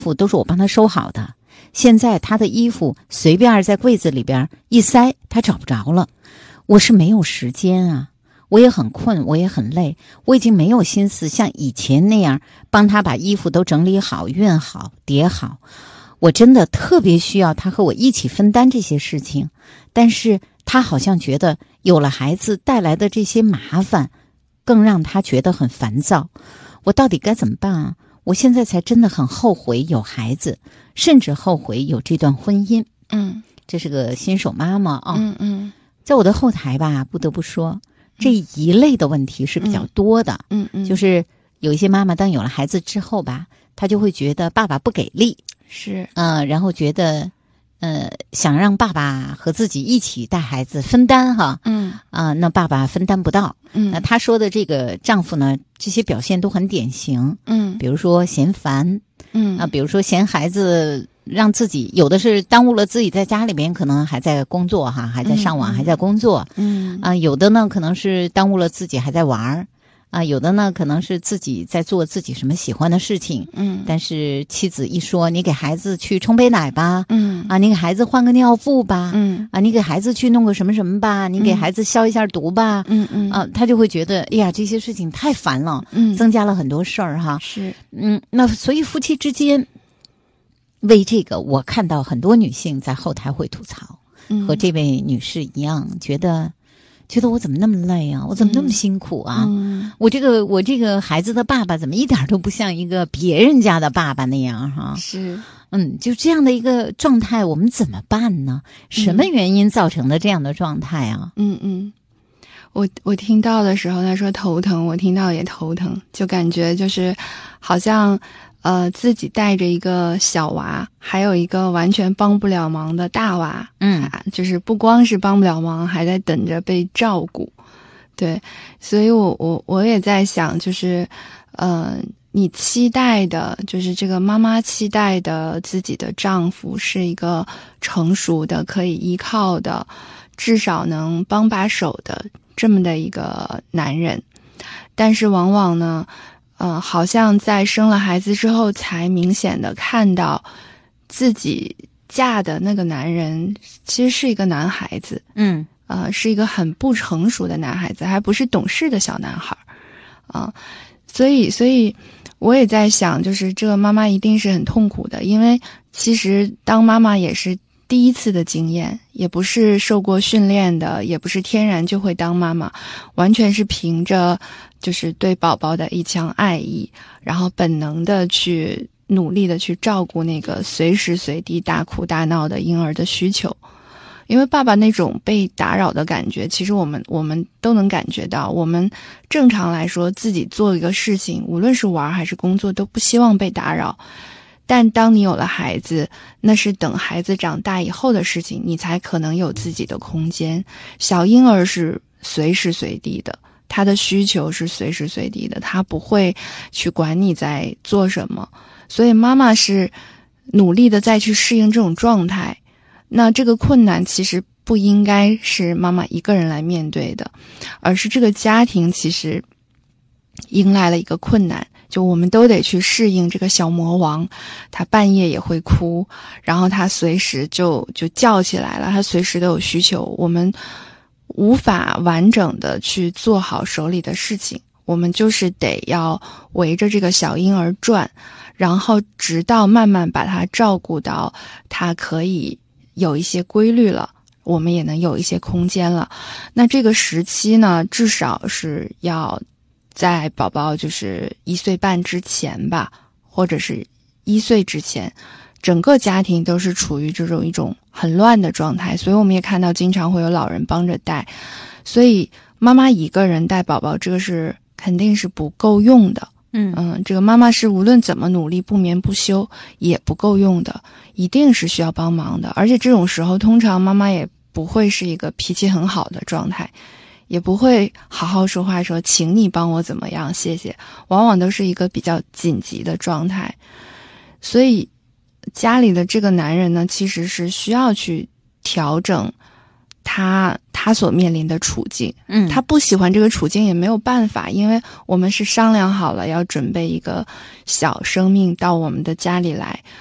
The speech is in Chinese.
服都是我帮他收好的，现在他的衣服随便在柜子里边一塞，他找不着了。我是没有时间啊，我也很困，我也很累，我已经没有心思像以前那样帮他把衣服都整理好、熨好、叠好。我真的特别需要他和我一起分担这些事情，但是他好像觉得有了孩子带来的这些麻烦，更让他觉得很烦躁。我到底该怎么办啊？我现在才真的很后悔有孩子，甚至后悔有这段婚姻。这是个新手妈妈啊。在我的后台吧，不得不说，这一类的问题是比较多的。就是有一些妈妈当有了孩子之后吧，她就会觉得爸爸不给力， 是然后觉得想让爸爸和自己一起带孩子分担哈。那爸爸分担不到。那她说的这个丈夫呢，这些表现都很典型。比如说嫌烦。比如说嫌孩子让自己有的是耽误了自己在家里边可能还在工作哈，还在上网，还在工作。有的呢可能是耽误了自己还在玩有的呢可能是自己在做自己什么喜欢的事情。但是妻子一说你给孩子去冲杯奶吧，你给孩子换个尿布吧，你给孩子去弄个什么什么吧，你给孩子消一下毒吧，他就会觉得哎呀这些事情太烦了，增加了很多事儿哈。 是那所以夫妻之间为这个，我看到很多女性在后台会吐槽，和这位女士一样，觉得我怎么那么累啊，我怎么那么辛苦啊，我这个孩子的爸爸怎么一点都不像一个别人家的爸爸那样哈。 是就这样的一个状态，我们怎么办呢？什么原因造成的这样的状态啊？ 我听到的时候他说头疼，我听到也头疼，就感觉就是好像自己带着一个小娃，还有一个完全帮不了忙的大娃。就是不光是帮不了忙，还在等着被照顾。对，所以我也在想，就是你期待的，就是这个妈妈期待的自己的丈夫是一个成熟的、可以依靠的，至少能帮把手的这么的一个男人。但是往往呢好像在生了孩子之后才明显的看到自己嫁的那个男人其实是一个男孩子。是一个很不成熟的男孩子，还不是懂事的小男孩所以我也在想，就是这个妈妈一定是很痛苦的，因为其实当妈妈也是第一次的经验，也不是受过训练的，也不是天然就会当妈妈，完全是凭着就是对宝宝的一腔爱意，然后本能的去努力的去照顾那个随时随地大哭大闹的婴儿的需求。因为爸爸那种被打扰的感觉，其实我们都能感觉到。我们正常来说自己做一个事情，无论是玩还是工作，都不希望被打扰。但当你有了孩子，那是等孩子长大以后的事情，你才可能有自己的空间。小婴儿是随时随地的，他的需求是随时随地的，他不会去管你在做什么。所以妈妈是努力的再去适应这种状态。那这个困难其实不应该是妈妈一个人来面对的，而是这个家庭其实迎来了一个困难，就我们都得去适应这个小魔王，他半夜也会哭，然后他随时就叫起来了，他随时都有需求，我们无法完整的去做好手里的事情，我们就是得要围着这个小婴儿转，然后直到慢慢把他照顾到他可以有一些规律了，我们也能有一些空间了。那这个时期呢，至少是要在宝宝就是1岁半之前吧，或者是1岁之前，整个家庭都是处于这种一种很乱的状态。所以我们也看到经常会有老人帮着带，所以妈妈一个人带宝宝，这个是肯定是不够用的。这个妈妈是无论怎么努力不眠不休也不够用的，一定是需要帮忙的。而且这种时候通常妈妈也不会是一个脾气很好的状态，也不会好好说话说请你帮我怎么样谢谢，往往都是一个比较紧急的状态。所以家里的这个男人呢，其实是需要去调整他他所面临的处境。他他不喜欢这个处境也没有办法，因为我们是商量好了要准备一个小生命到我们的家里来，